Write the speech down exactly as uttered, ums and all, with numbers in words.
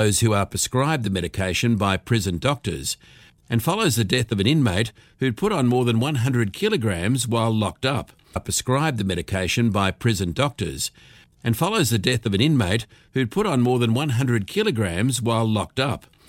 those who are prescribed the medication by prison doctors, and follows the death of an inmate who'd put on more than one hundred kilograms while locked up. Are prescribed the medication by prison doctors, and follows the death of an inmate who'd put on more than one hundred kilograms while locked up.